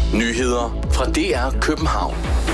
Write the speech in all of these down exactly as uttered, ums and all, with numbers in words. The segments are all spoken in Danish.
Nyheder fra D R København.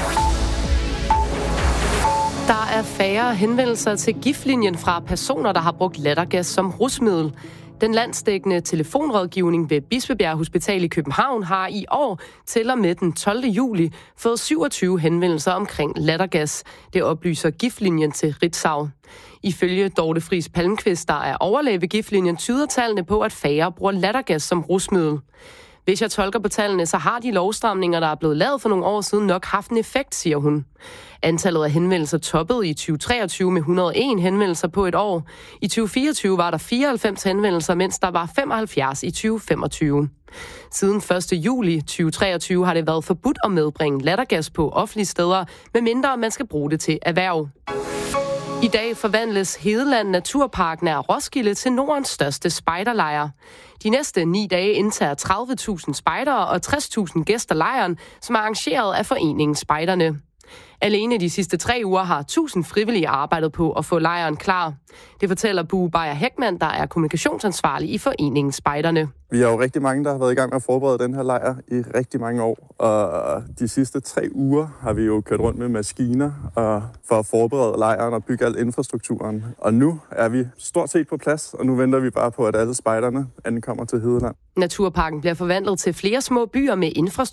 Der er færre henvendelser til giftlinjen fra personer, der har brugt lattergas som rusmiddel. Den landsdækkende telefonrådgivning ved Bispebjerg Hospital i København har i år til og med den tolvte juli fået syvogtyve henvendelser omkring lattergas. Det oplyser giftlinjen til Ritzau. Ifølge Dorte Friis Palmqvist, der er overlæge ved giftlinjen, tyder tallene på, at færre bruger lattergas som rusmiddel. Hvis jeg tolker på tallene, så har de lovstramninger, der er blevet lavet for nogle år siden, nok haft en effekt, siger hun. Antallet af henvendelser toppede i tyve treogtyve med et hundrede og en henvendelser på et år. I tyve fireogtyve var der fireoghalvfems henvendelser, mens der var femoghalvfjerds i tyve femogtyve. Siden første juli tyve treogtyve har det været forbudt at medbringe lattergas på offentlige steder, medmindre man skal bruge det til erhverv. I dag forvandles Hedeland Naturpark nær Roskilde til Nordens største spejderlejr. De næste ni dage indtager tredive tusind spejdere og tres tusind gæster lejren, som er arrangeret af foreningen Spejderne. Alene de sidste tre uger har tusind frivillige arbejdet på at få lejren klar. Det fortæller Bue Beyer Heckmann, der er kommunikationsansvarlig i foreningen Spejderne. Vi har jo rigtig mange, der har været i gang med at forberede den her lejr i rigtig mange år. Og de sidste tre uger har vi jo kørt rundt med maskiner og for at forberede lejren og bygge al infrastrukturen. Og nu er vi stort set på plads, og nu venter vi bare på, at alle spejderne ankommer til Hedeland. Naturparken bliver forvandlet til flere små byer med infrastruktur